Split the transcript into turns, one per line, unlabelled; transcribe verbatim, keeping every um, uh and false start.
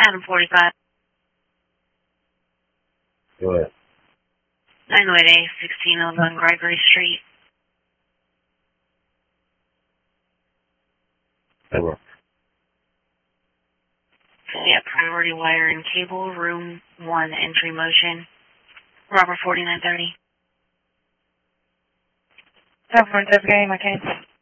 Adam forty-five.
Go ahead.
nine oh eight A, sixteen oh one Gregory Street.
Over.
Yeah, priority wire and cable, room one, entry motion. Robert forty-nine thirty.
Ten four, interrogating my case.